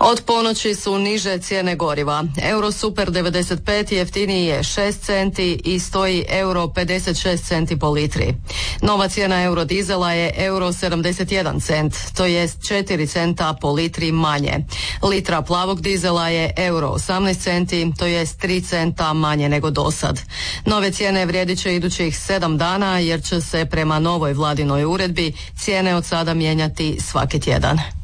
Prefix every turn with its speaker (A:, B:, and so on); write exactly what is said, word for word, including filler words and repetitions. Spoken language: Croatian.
A: Od ponoći su niže cijene goriva. Euro Super devedeset pet jeftiniji je šest centi i stoji euro pedeset šest centi po litri. Nova cijena euro dizela je euro sedamdeset jedan cent, to jest četiri centa po litri manje. Litra plavog dizela je euro osamnaest centi, to jest tri centa manje nego dosad. Nove cijene vrijedit će idućih sedam dana jer će se prema novoj vladinoj uredbi cijene od sada mijenjati svaki tjedan.